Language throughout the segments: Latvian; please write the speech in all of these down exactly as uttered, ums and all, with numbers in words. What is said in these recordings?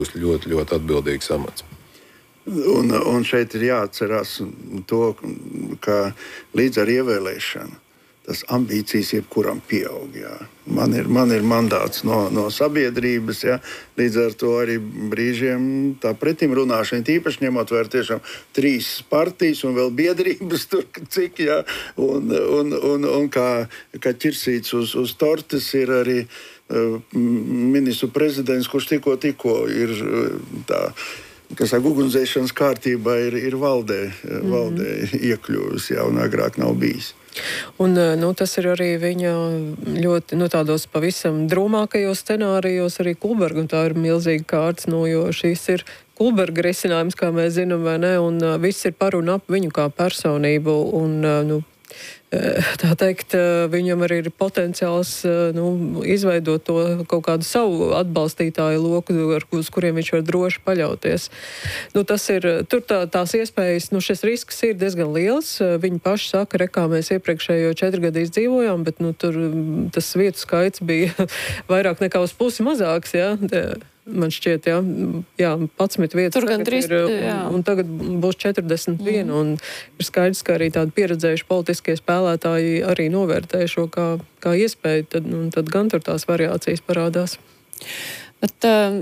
būs ļoti, ļoti atbildīgs amats. Un, un šeit ir jāatcerās to, ka līdz ar ievēlēšanu tas ambīcijas jebkuram pieaug. Jā. Man ir, man ir mandāts no, no sabiedrības, jā. Līdz ar to arī brīžiem tā pretim runāšana, tīpaši ņemot vērā tiešām trīs partijas un vēl biedrības tur, cik, jā. Un, un, un, un kā, kā ķirsīts uz, uz tortes ir arī uh, ministru prezidents, kurš tikko, tikko ir uh, tā, kas ar ugunsdzēšanas kārtībā ir, ir valdē, mm. valdē iekļuvis, jā, un agrāk nav bijis. Un, nu, tas ir arī viņa ļoti, nu, tādos pavisam drūmākajos scenārijos arī Kulberga, un tā ir milzīga kārts, nu, jo šīs ir Kulberga risinājums, kā mēs zinām, vai ne, un uh, viss ir par un ap viņu kā personību, un, uh, nu, tā teikt, viņam arī ir potenciāls nu, izveidot to kaut kādu savu atbalstītāju loku, ar, uz kuriem viņš var droši paļauties. Nu, tas ir, tur tā, tās iespējas, nu, šis risks ir diezgan liels. Viņi paši saka, re, kā mēs iepriekšējo četri gadi izdzīvojām, bet nu, tur tas vietu skaits bija vairāk nekā uz pusi mazāks, jā. Man šķiet, jā, jā padsmit vietas tur gan trīs, ir, un, un tagad būs četrdesmit viena, mm. un ir skaidrs, ka arī tādi pieredzējuši politiskie spēlētāji arī novērtē šo kā, kā iespēju, tad, un tad gan tur tās variācijas parādās. Bet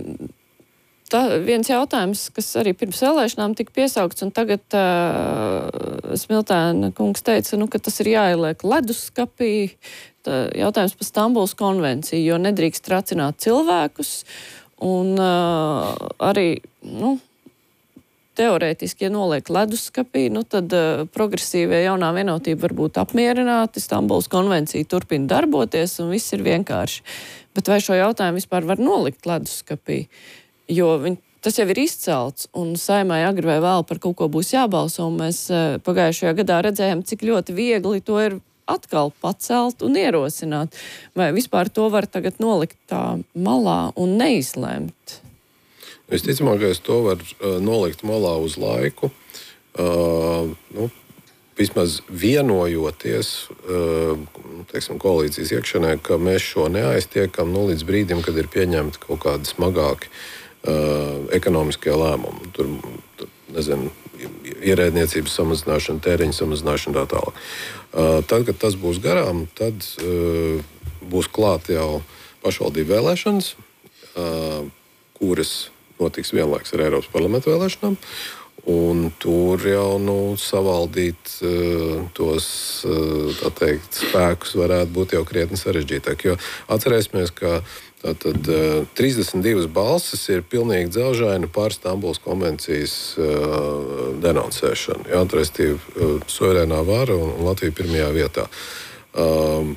tā viens jautājums, kas arī pirms vēlēšanām tika piesaukts, un tagad uh, Smiltēna kungs teica, nu, ka tas ir jāieliek leduskapī, tā, jautājums par Stambulas konvenciju, jo nedrīkst tracināt cilvēkus. Un uh, arī, nu, teorētiski, ja noliek leduskapī, nu, tad uh, progresīvie jaunā vienotība var būt apmierināti, Stambulas konvencija turpina darboties un viss ir vienkārši. Bet vai šo jautājumu vispār var nolikt leduskapī? Jo viņi, tas jau ir izcelts un Saeimai agri vai vēl par kaut ko būs jābalso, un mēs uh, pagājušajā gadā redzējām, cik ļoti viegli to ir atkal pacelt un ierosināt. Vai vispār to var tagad nolikt tā malā un neizlemt? Visticamākais to var uh, nolikt malā uz laiku. Uh, nu, vismaz vienojoties uh, teiksim, koalīcijas iekšanē, ka mēs šo neaiztiekam nu, līdz brīdim, kad ir pieņemti kaut kādi smagāki uh, ekonomiskie lēmumi. Tur, tur nezinu, ierēdniecības samazināšana, tēriņa samazināšana tā tālāk. Uh, tad, kad tas būs garām, tad uh, būs klāt jau pašvaldību vēlēšanas, uh, kuras notiks vienlaiks ar Eiropas parlamentu vēlēšanām, un tur jau nu, savaldīt uh, tos uh, tā teikt, spēkus varētu būt jau krietni sarežģītāk. Jo atcerēsimies, ka Tātad trīsdesmit divas balsis ir pilnīgi dzelžaini par Stambulas konvencijas uh, denoncēšanu. Jā, restīvi uh, suverēnā vara un, un Latvija pirmajā vietā. Uh,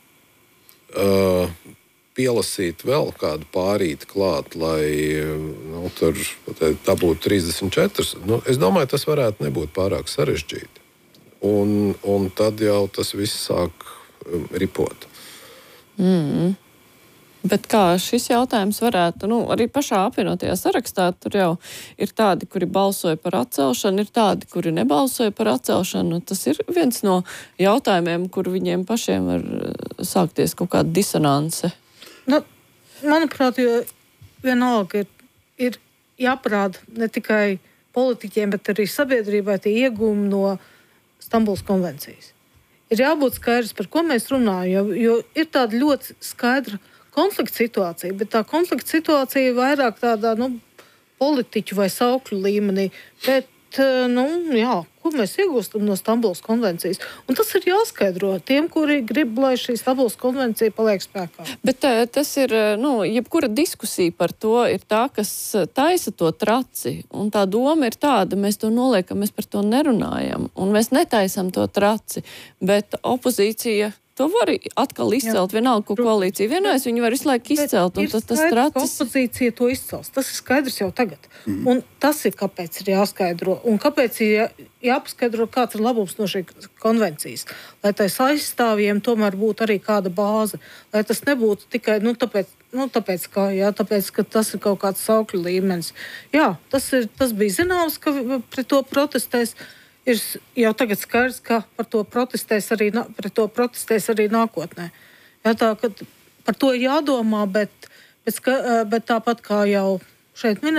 uh, pielasīt vēl kādu pārīti klāt, lai nu, tur, tā būtu trīsdesmit četras. Nu, es domāju, tas varētu nebūt pārāk sarežģīti. Un, un tad jau tas viss sāk um, ripot. Mm. Bet kā šis jautājums varētu, nu, arī pašā apvienotajā sarakstā, tur jau ir tādi, kuri balsoja par atcelšanu, ir tādi, kuri nebalsoja par atcelšanu. Tas ir viens no jautājumiem, kur viņiem pašiem var sākties kaut kāda disonance. Nu, manuprāt, jo vienalga ir, ir jāparāda ne tikai politiķiem, bet arī sabiedrībai tie iegūmi no Stambulas konvencijas. Ir jābūt skaidrs, par ko mēs runājam, jo, jo ir tāda ļoti skaidra konflikta situācija, bet tā konflikta situācija ir vairāk tādā, nu, politiķu vai saukļu līmenī. Bet, nu, jā, ko mēs iegūstam no Stambulas konvencijas? Un tas ir jāskaidro tiem, kuri grib, lai šī Stambulas konvencija paliek spēkā. Bet tas ir, nu, jebkura diskusija par to ir tā, kas taisa to traci. Un tā doma ir tāda, mēs to noliekam, mēs par to nerunājam. Un mēs netaisam to traci. Bet opozīcija to var atkal izcelt, jā, vienalga, ko koalīcija vienojas, viņi var visu laiku izcelt, un tas, tas tracis... opozīcija to izcels, tas ir skaidrs jau tagad. Mm. Un tas ir, kāpēc ir jāskaidro, un kāpēc ir jā, jāpaskaidro, kāds ir labums no šī konvencijas. Lai tais aizstāvjiem tomēr būtu arī kāda bāze, lai tas nebūtu tikai, nu, tāpēc, nu, tāpēc, kā, jā, tāpēc, ka tas ir kaut kāds saukļu līmenis. Jā, tas, ir, tas bija zināms, ka pret to protestēs. Ir jau tagad skaidrs, ka par to protestēs arī, pret to protestēs arī nākotnē. Jā, tā, ka par to jādomā, bet, bet, bet tāpat kā jau šeit minēt.